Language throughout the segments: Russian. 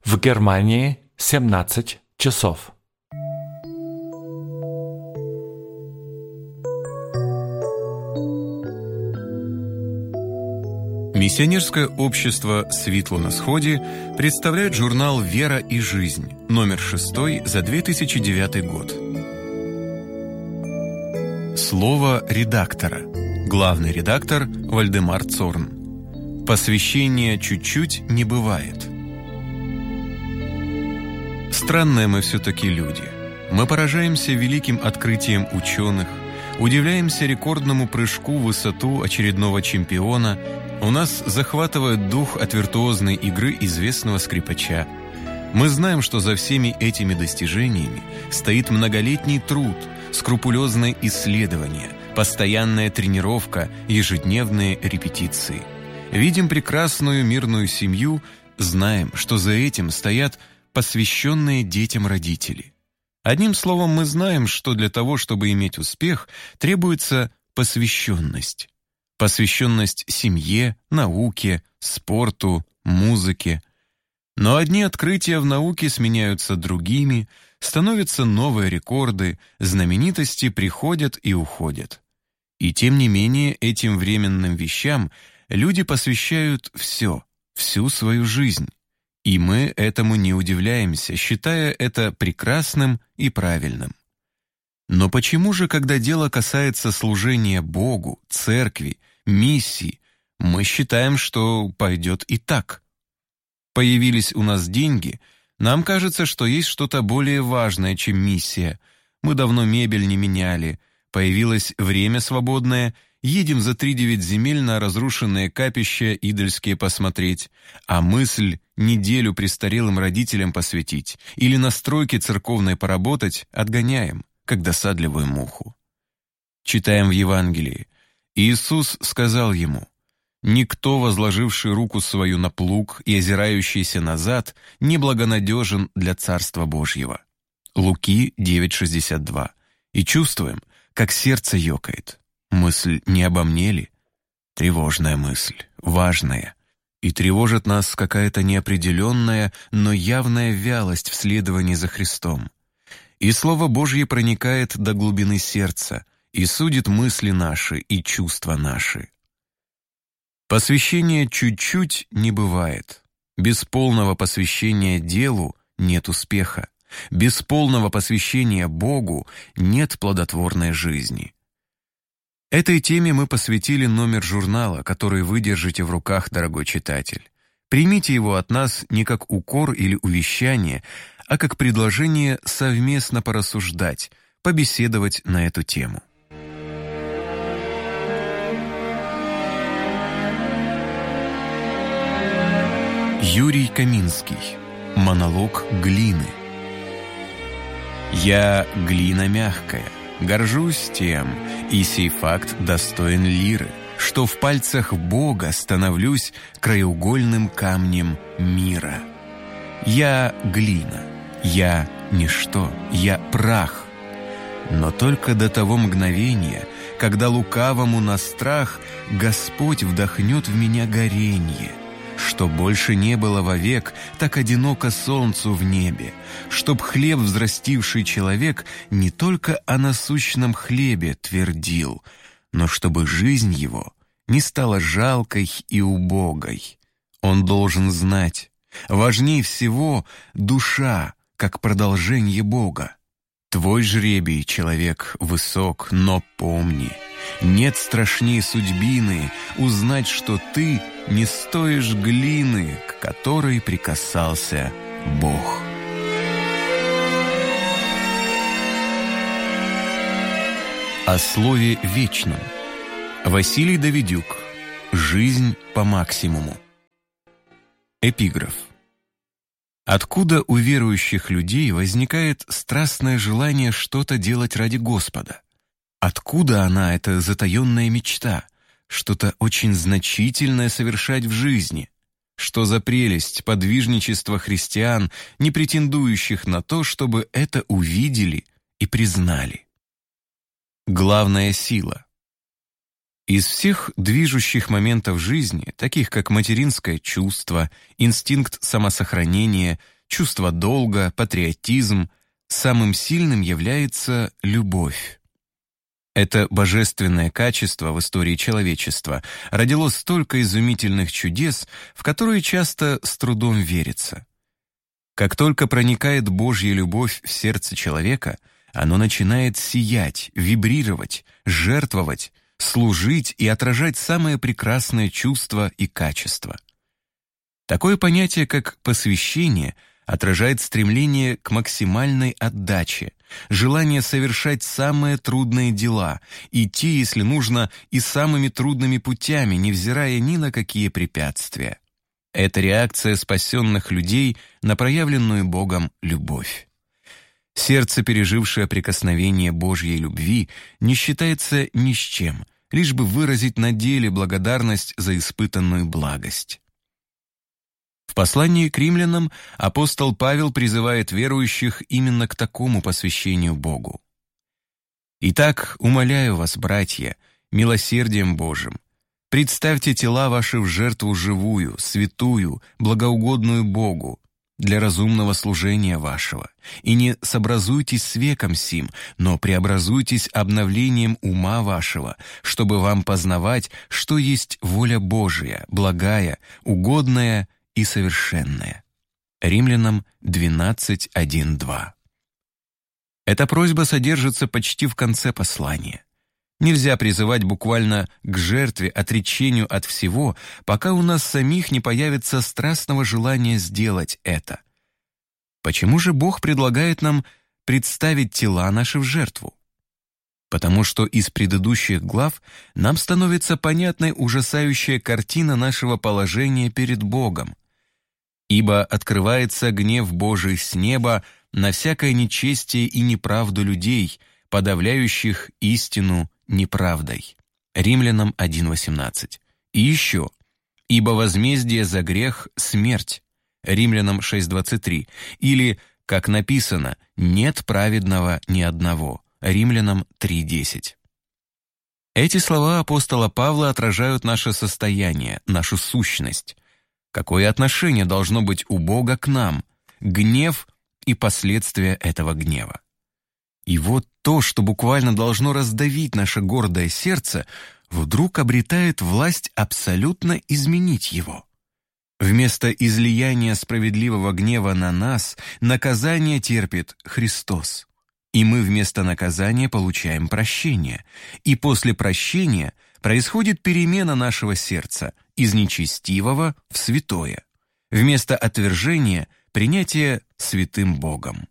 В Германии 17 часов. Миссионерское общество «Светло на сходе» представляет журнал «Вера и жизнь», номер 6 за 2009 год. Слово редактора. Главный редактор Вальдемар Цорн. Посвящения чуть-чуть не бывает. Странные мы все-таки люди. Мы поражаемся великим открытием ученых, удивляемся рекордному прыжку в высоту очередного чемпиона. У нас захватывает дух от виртуозной игры известного скрипача. Мы знаем, что за всеми этими достижениями стоит многолетний труд, скрупулезное исследование, постоянная тренировка, ежедневные репетиции. Видим прекрасную мирную семью, знаем, что за этим стоят посвященные детям родители. Одним словом, мы знаем, что для того, чтобы иметь успех, требуется посвященность. Посвященность семье, науке, спорту, музыке. Но одни открытия в науке сменяются другими, становятся новые рекорды, знаменитости приходят и уходят. И тем не менее этим временным вещам люди посвящают все, всю свою жизнь. И мы этому не удивляемся, считая это прекрасным и правильным. Но почему же, когда дело касается служения Богу, церкви, миссии, мы считаем, что пойдет и так? Появились у нас деньги, нам кажется, что есть что-то более важное, чем миссия. Мы давно мебель не меняли, появилось время свободное, едем за 3-9 земель на разрушенные капища идольские посмотреть, а мысль неделю престарелым родителям посвятить или на стройке церковной поработать отгоняем, как досадливую муху. Читаем в Евангелии. Иисус сказал ему: «Никто, возложивший руку свою на плуг и озирающийся назад, неблагонадежен для Царства Божьего». Луки 9:62. И чувствуем, как сердце ёкает. Мысль не обо мне ли? Тревожная мысль, важная. И тревожит нас какая-то неопределенная, но явная вялость в следовании за Христом. И Слово Божье проникает до глубины сердца и судит мысли наши и чувства наши. Посвящения чуть-чуть не бывает. Без полного посвящения делу нет успеха. Без полного посвящения Богу нет плодотворной жизни. Этой теме мы посвятили номер журнала, который вы держите в руках, дорогой читатель. Примите его от нас не как укор или увещание, а как предложение совместно порассуждать, побеседовать на эту тему. Юрий Каминский. Монолог глины. «Я глина мягкая, горжусь тем, и сей факт достоин лиры, что в пальцах Бога становлюсь краеугольным камнем мира. Я глина, я ничто, я прах. Но только до того мгновения, когда лукавому на страх Господь вдохнет в меня горенье, что больше не было вовек так одиноко солнцу в небе, чтоб хлеб взрастивший человек не только о насущном хлебе твердил, но чтобы жизнь его не стала жалкой и убогой. Он должен знать, важней всего душа, как продолжение Бога. Твой жребий, человек, высок, но помни, нет страшней судьбины узнать, что ты не стоишь глины, к которой прикасался Бог». О слове вечном. Василий Давидюк. Жизнь по максимуму. Эпиграф. Откуда у верующих людей возникает страстное желание что-то делать ради Господа? Откуда она, эта затаенная мечта, что-то очень значительное совершать в жизни? Что за прелесть подвижничества христиан, не претендующих на то, чтобы это увидели и признали? Главная сила. Из всех движущих моментов жизни, таких как материнское чувство, инстинкт самосохранения, чувство долга, патриотизм, самым сильным является любовь. Это божественное качество в истории человечества родило столько изумительных чудес, в которые часто с трудом верится. Как только проникает Божья любовь в сердце человека, оно начинает сиять, вибрировать, жертвовать, служить и отражать самые прекрасные чувства и качества. Такое понятие, как посвящение, отражает стремление к максимальной отдаче, желание совершать самые трудные дела, идти, если нужно, и самыми трудными путями, невзирая ни на какие препятствия. Это реакция спасенных людей на проявленную Богом любовь. Сердце, пережившее прикосновение Божьей любви, не считается ни с чем, лишь бы выразить на деле благодарность за испытанную благость. В послании к римлянам апостол Павел призывает верующих именно к такому посвящению Богу. «Итак, умоляю вас, братья, милосердием Божиим, представьте тела ваши в жертву живую, святую, благоугодную Богу, для разумного служения вашего, и не сообразуйтесь с веком сим, но преобразуйтесь обновлением ума вашего, чтобы вам познавать, что есть воля Божия, благая, угодная и совершенное». Римлянам 12:1-2. Эта просьба содержится почти в конце послания. Нельзя призывать буквально к жертве, отречению от всего, пока у нас самих не появится страстного желания сделать это. Почему же Бог предлагает нам представить тела наши в жертву? Потому что из предыдущих глав нам становится понятной ужасающая картина нашего положения перед Богом. «Ибо открывается гнев Божий с неба на всякое нечестие и неправду людей, подавляющих истину неправдой». Римлянам 1:18. И еще: «Ибо возмездие за грех — смерть». Римлянам 6:23. Или, как написано, «нет праведного ни одного». Римлянам 3:10. Эти слова апостола Павла отражают наше состояние, нашу сущность. Какое отношение должно быть у Бога к нам, гнев и последствия этого гнева. И вот то, что буквально должно раздавить наше гордое сердце, вдруг обретает власть абсолютно изменить его. Вместо излияния справедливого гнева на нас, наказание терпит Христос. И мы вместо наказания получаем прощение. И после прощения происходит перемена нашего сердца из нечестивого в святое. Вместо отвержения — принятие святым Богом.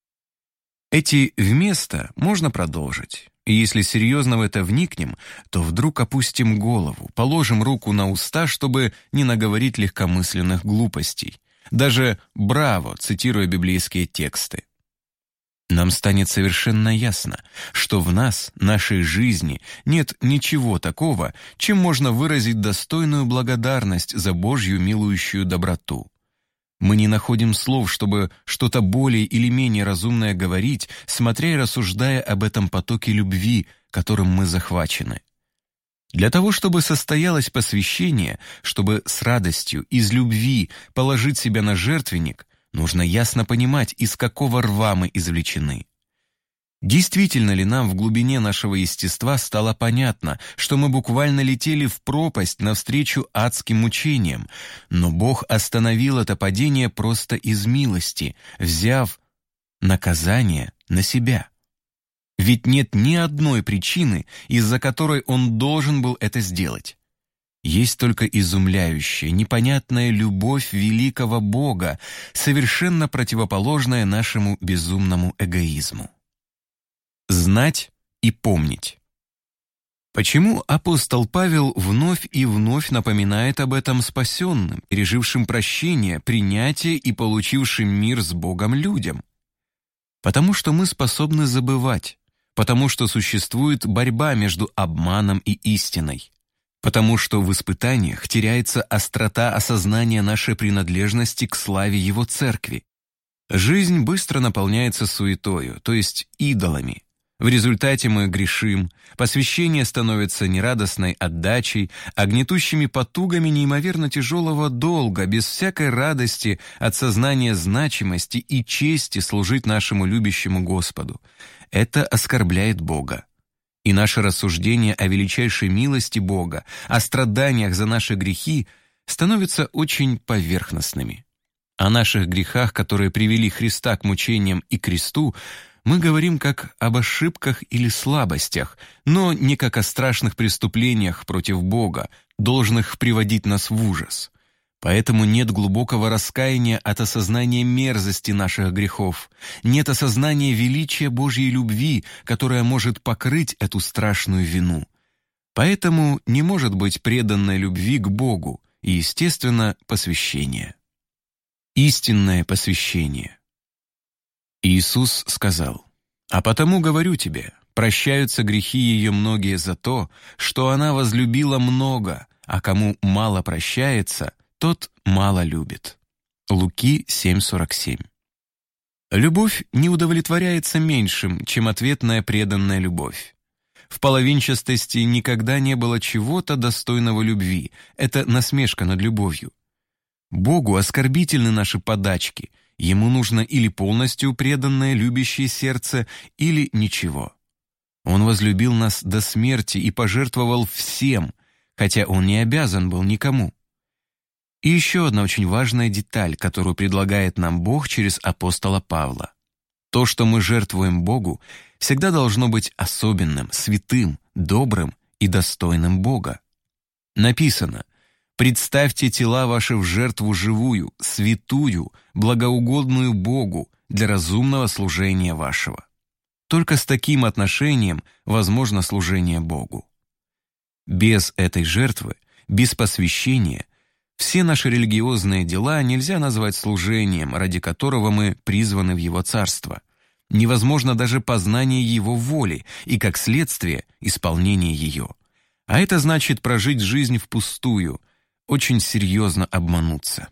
Эти «вместо» можно продолжить. И если серьезно в это вникнем, то вдруг опустим голову, положим руку на уста, чтобы не наговорить легкомысленных глупостей. Даже «браво», цитируя библейские тексты. Нам станет совершенно ясно, что в нас, нашей жизни, нет ничего такого, чем можно выразить достойную благодарность за Божью милующую доброту. Мы не находим слов, чтобы что-то более или менее разумное говорить, смотря и рассуждая об этом потоке любви, которым мы захвачены. Для того, чтобы состоялось посвящение, чтобы с радостью, из любви положить себя на жертвенник, нужно ясно понимать, из какого рва мы извлечены. Действительно ли нам в глубине нашего естества стало понятно, что мы буквально летели в пропасть навстречу адским мучениям, но Бог остановил это падение просто из милости, взяв наказание на себя? Ведь нет ни одной причины, из-за которой Он должен был это сделать. Есть только изумляющая, непонятная любовь великого Бога, совершенно противоположная нашему безумному эгоизму. Знать и помнить. Почему апостол Павел вновь и вновь напоминает об этом спасенным, пережившим прощение, принятие и получившим мир с Богом людям? Потому что мы способны забывать, потому что существует борьба между обманом и истиной. Потому что в испытаниях теряется острота осознания нашей принадлежности к славе Его Церкви. Жизнь быстро наполняется суетою, то есть идолами. В результате мы грешим, посвящение становится нерадостной отдачей, а гнетущими потугами неимоверно тяжелого долга, без всякой радости от сознания значимости и чести служить нашему любящему Господу. Это оскорбляет Бога. И наши рассуждения о величайшей милости Бога, о страданиях за наши грехи становятся очень поверхностными. О наших грехах, которые привели Христа к мучениям и кресту, мы говорим как об ошибках или слабостях, но не как о страшных преступлениях против Бога, должных приводить нас в ужас. Поэтому нет глубокого раскаяния от осознания мерзости наших грехов, нет осознания величия Божьей любви, которая может покрыть эту страшную вину. Поэтому не может быть преданной любви к Богу и, естественно, посвящения. Истинное посвящение. Иисус сказал: «А потому говорю тебе, прощаются грехи ее многие за то, что она возлюбила много, а кому мало прощается, тот мало любит». Луки 7:47. Любовь не удовлетворяется меньшим, чем ответная преданная любовь. В половинчатости никогда не было чего-то достойного любви. Это насмешка над любовью. Богу оскорбительны наши подачки. Ему нужно или полностью преданное, любящее сердце, или ничего. Он возлюбил нас до смерти и пожертвовал всем, хотя он не обязан был никому. И еще одна очень важная деталь, которую предлагает нам Бог через апостола Павла. То, что мы жертвуем Богу, всегда должно быть особенным, святым, добрым и достойным Бога. Написано: «Представьте тела ваши в жертву живую, святую, благоугодную Богу для разумного служения вашего». Только с таким отношением возможно служение Богу. Без этой жертвы, без посвящения, все наши религиозные дела нельзя назвать служением, ради которого мы призваны в Его Царство. Невозможно даже познание Его воли и, как следствие, исполнение ее. А это значит прожить жизнь впустую, очень серьезно обмануться.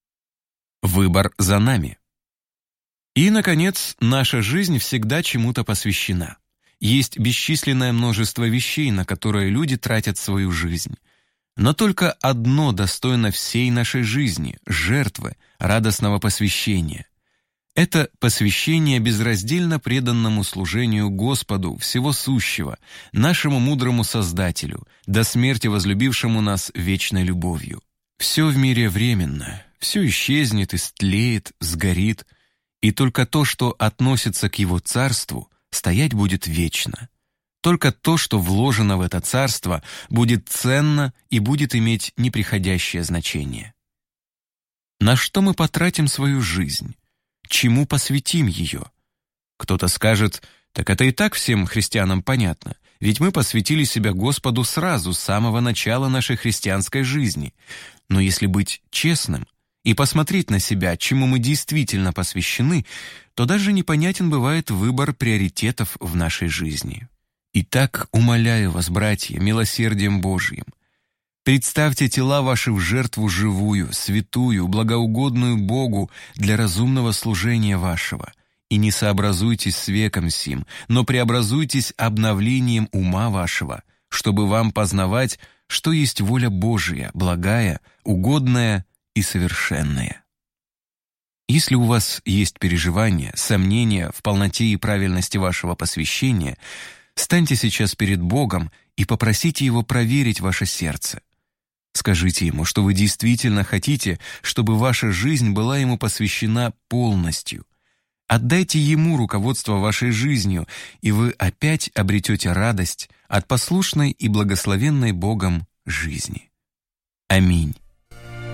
Выбор за нами. И, наконец, наша жизнь всегда чему-то посвящена. Есть бесчисленное множество вещей, на которые люди тратят свою жизнь. Но только одно достойно всей нашей жизни — жертвы, радостного посвящения. Это посвящение безраздельно преданному служению Господу всего сущего, нашему мудрому Создателю, до смерти возлюбившему нас вечной любовью. Все в мире временно, все исчезнет, истлеет, сгорит, и только то, что относится к Его Царству, стоять будет вечно. Только то, что вложено в это царство, будет ценно и будет иметь неприходящее значение. На что мы потратим свою жизнь? Чему посвятим ее? Кто-то скажет: так это и так всем христианам понятно, ведь мы посвятили себя Господу сразу, с самого начала нашей христианской жизни. Но если быть честным и посмотреть на себя, чему мы действительно посвящены, то даже непонятен бывает выбор приоритетов в нашей жизни. Итак, умоляю вас, братья, милосердием Божьим, представьте тела ваши в жертву живую, святую, благоугодную Богу для разумного служения вашего, и не сообразуйтесь с веком сим, но преобразуйтесь обновлением ума вашего, чтобы вам познавать, что есть воля Божия, благая, угодная и совершенная. Если у вас есть переживания, сомнения в полноте и правильности вашего посвящения, станьте сейчас перед Богом и попросите Его проверить ваше сердце. Скажите Ему, что вы действительно хотите, чтобы ваша жизнь была Ему посвящена полностью. Отдайте Ему руководство вашей жизнью, и вы опять обретете радость от послушной и благословенной Богом жизни. Аминь.